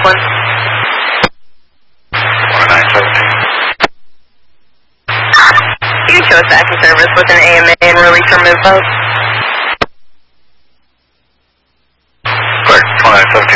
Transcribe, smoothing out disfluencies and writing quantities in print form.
one. 1917. You chose active service with an AMA and release from info. Correct, 2917.